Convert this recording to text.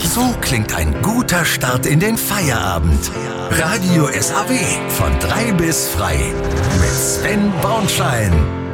So klingt ein guter Start in den Feierabend. Radio SAW von 3 bis frei. Mit Sven Bornstein.